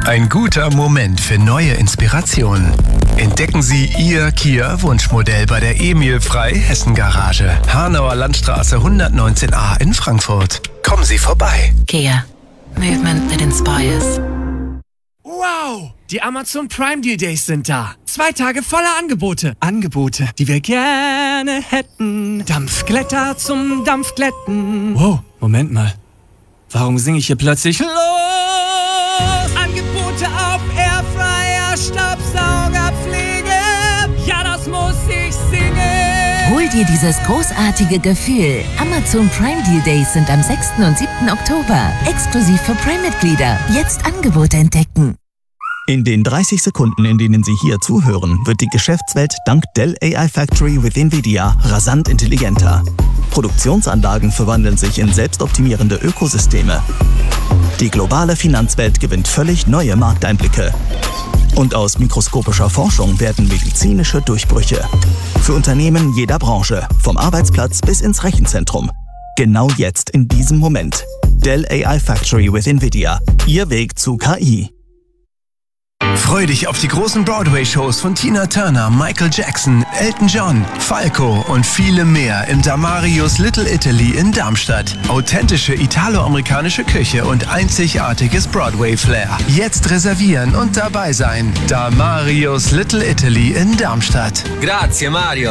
Ein guter Moment für neue Inspirationen. Entdecken Sie Ihr Kia-Wunschmodell bei der Emil Frei Hessen Garage. Hanauer Landstraße 119a in Frankfurt. Kommen Sie vorbei. Kia. Movement that inspires. Wow! Die Amazon Prime Deal Days sind da. 2 Tage voller Angebote. Angebote, die wir gerne hätten. Dampfglätter zum Dampfglätten. Wow, Moment mal. Warum singe ich hier plötzlich los? Angebote auf Airfryer, Staubsaugerpflege. Ja, das muss ich singen. Hol dir dieses großartige Gefühl. Amazon Prime Deal Days sind am 6. und 7. Oktober. Exklusiv für Prime-Mitglieder. Jetzt Angebote entdecken. In den 30 Sekunden, in denen Sie hier zuhören, wird die Geschäftswelt dank Dell AI Factory with NVIDIA rasant intelligenter. Produktionsanlagen verwandeln sich in selbstoptimierende Ökosysteme. Die globale Finanzwelt gewinnt völlig neue Markteinblicke. Und aus mikroskopischer Forschung werden medizinische Durchbrüche. Für Unternehmen jeder Branche, vom Arbeitsplatz bis ins Rechenzentrum. Genau jetzt, in diesem Moment. Dell AI Factory with NVIDIA. Ihr Weg zu KI. Freu dich auf die großen Broadway-Shows von Tina Turner, Michael Jackson, Elton John, Falco und viele mehr im Damarius Little Italy in Darmstadt. Authentische italo-amerikanische Küche und einzigartiges Broadway-Flair. Jetzt reservieren und dabei sein. Damarius Little Italy in Darmstadt. Grazie, Mario.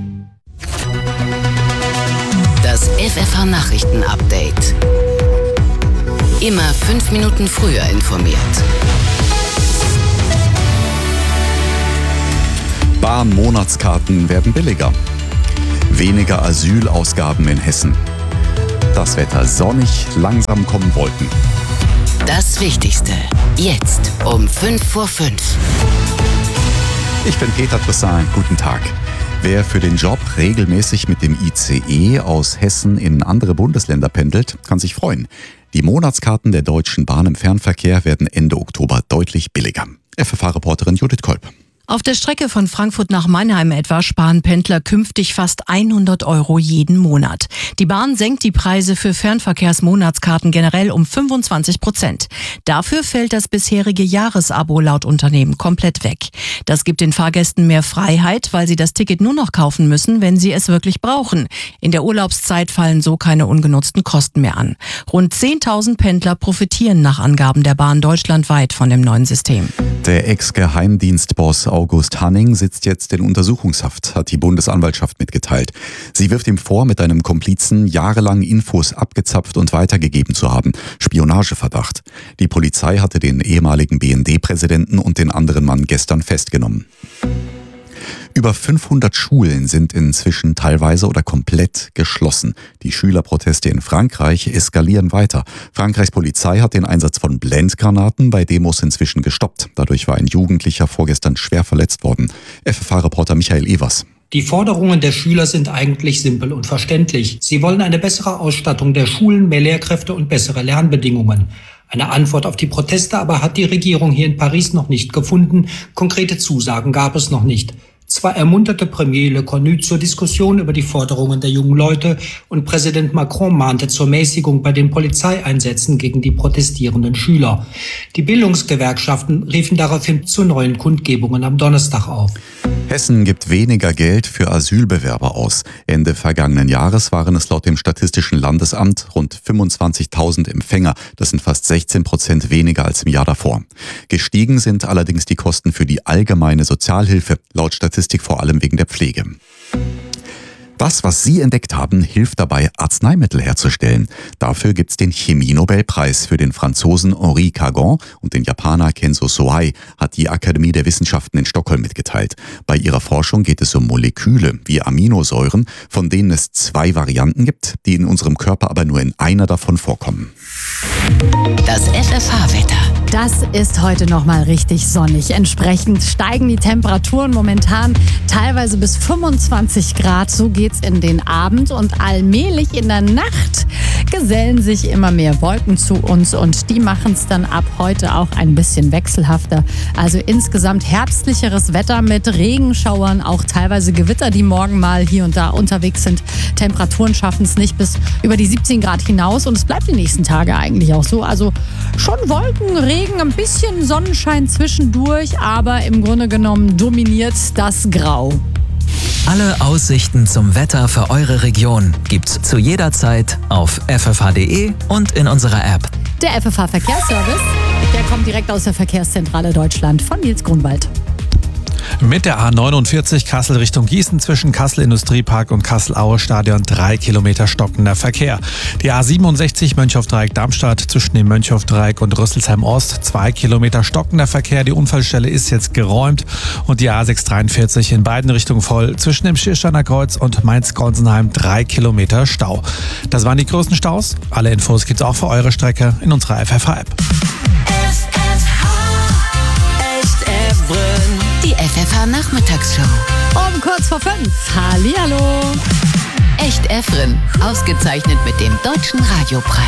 Das FFH-Nachrichten-Update. Immer 5 Minuten früher informiert. Bahnmonatskarten werden billiger. Weniger Asylausgaben in Hessen. Das Wetter sonnig, langsam kommen Wolken. Das Wichtigste. Jetzt um 5:05. Ich bin Peter Trissan, guten Tag. Wer für den Job regelmäßig mit dem ICE aus Hessen in andere Bundesländer pendelt, kann sich freuen. Die Monatskarten der Deutschen Bahn im Fernverkehr werden Ende Oktober deutlich billiger. FFH-Reporterin Judith Kolb. Auf der Strecke von Frankfurt nach Mannheim etwa sparen Pendler künftig fast 100 € jeden Monat. Die Bahn senkt die Preise für Fernverkehrsmonatskarten generell um 25%. Dafür fällt das bisherige Jahresabo laut Unternehmen komplett weg. Das gibt den Fahrgästen mehr Freiheit, weil sie das Ticket nur noch kaufen müssen, wenn sie es wirklich brauchen. In der Urlaubszeit fallen so keine ungenutzten Kosten mehr an. Rund 10.000 Pendler profitieren nach Angaben der Bahn deutschlandweit von dem neuen System. Der Ex-Geheimdienstboss August Hanning sitzt jetzt in Untersuchungshaft, hat die Bundesanwaltschaft mitgeteilt. Sie wirft ihm vor, mit einem Komplizen jahrelang Infos abgezapft und weitergegeben zu haben. Spionageverdacht. Die Polizei hatte den ehemaligen BND-Präsidenten und den anderen Mann gestern festgenommen. Über 500 Schulen sind inzwischen teilweise oder komplett geschlossen. Die Schülerproteste in Frankreich eskalieren weiter. Frankreichs Polizei hat den Einsatz von Blendgranaten bei Demos inzwischen gestoppt. Dadurch war ein Jugendlicher vorgestern schwer verletzt worden. FFH-Reporter Michael Evers. Die Forderungen der Schüler sind eigentlich simpel und verständlich. Sie wollen eine bessere Ausstattung der Schulen, mehr Lehrkräfte und bessere Lernbedingungen. Eine Antwort auf die Proteste aber hat die Regierung hier in Paris noch nicht gefunden. Konkrete Zusagen gab es noch nicht. Zwar ermunterte Premier Le Cornu zur Diskussion über die Forderungen der jungen Leute und Präsident Macron mahnte zur Mäßigung bei den Polizeieinsätzen gegen die protestierenden Schüler. Die Bildungsgewerkschaften riefen daraufhin zu neuen Kundgebungen am Donnerstag auf. Hessen gibt weniger Geld für Asylbewerber aus. Ende vergangenen Jahres waren es laut dem Statistischen Landesamt rund 25.000 Empfänger. Das sind fast 16% weniger als im Jahr davor. Gestiegen sind allerdings die Kosten für die allgemeine Sozialhilfe, laut Statistik vor allem wegen der Pflege. Das, was Sie entdeckt haben, hilft dabei, Arzneimittel herzustellen. Dafür gibt's den Chemie-Nobelpreis. Für den Franzosen Henri Cargon und den Japaner Kenzo Sohei, hat die Akademie der Wissenschaften in Stockholm mitgeteilt. Bei ihrer Forschung geht es um Moleküle wie Aminosäuren, von denen es 2 Varianten gibt, die in unserem Körper aber nur in einer davon vorkommen. Das FFH-Wetter. Das ist heute nochmal richtig sonnig. Entsprechend steigen die Temperaturen momentan teilweise bis 25 Grad. So geht's in den Abend und allmählich in der Nacht gesellen sich immer mehr Wolken zu uns und die machen es dann ab heute auch ein bisschen wechselhafter. Also insgesamt herbstlicheres Wetter mit Regenschauern, auch teilweise Gewitter, die morgen mal hier und da unterwegs sind. Temperaturen schaffen es nicht bis über die 17 Grad hinaus und es bleibt die nächsten Tage eigentlich auch so. Also schon Wolken, Regen Regen, ein bisschen Sonnenschein zwischendurch, aber im Grunde genommen dominiert das Grau. Alle Aussichten zum Wetter für eure Region gibt's zu jeder Zeit auf ffh.de und in unserer App. Der FFH Verkehrsservice, der kommt direkt aus der Verkehrszentrale Deutschland von Nils Grunwald. Mit der A49 Kassel Richtung Gießen zwischen Kassel Industriepark und Kassel-Aue Stadion 3 Kilometer stockender Verkehr. Die A67 Mönchhof-Dreieck-Darmstadt zwischen dem Mönchhof-Dreieck und Rüsselsheim-Ost 2 Kilometer stockender Verkehr. Die Unfallstelle ist jetzt geräumt und die A643 in beiden Richtungen voll zwischen dem Schiersteiner Kreuz und Mainz-Gonsenheim 3 Kilometer Stau. Das waren die größten Staus. Alle Infos gibt's auch für eure Strecke in unserer FFH-App. Die FFH-Nachmittagsshow. Um kurz vor 5. Hallihallo. Echt Efren. Ausgezeichnet mit dem Deutschen Radiopreis.